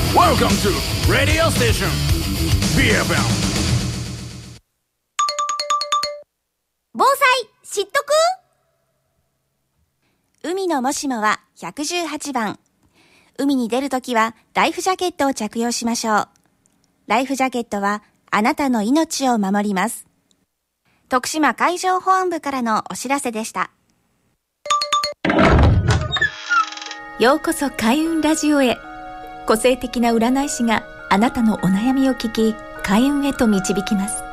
Welcome to Radio Station BFM。 防災知っとく？海のもしもは118番。海に出るときはライフジャケットを着用しましょう。ライフジャケットはあなたの命を守ります。徳島海上保安部からのお知らせでした。 ようこそ開運ラジオへ。個性的な占い師があなたのお悩みを聞き、開運へと導きます。